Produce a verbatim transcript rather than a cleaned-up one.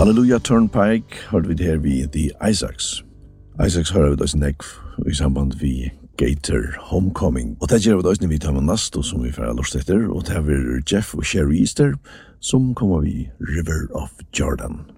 Hallelujah Turnpike hørte vi det her vi The Isaacs. Isaacs hører vi det også nekv i samband vi Gator Homecoming. Og det gjør vi det også vi tar med Nasto som vi får lort etter, og det er Jeff og Sherry Easter som kommer vi River of Jordan.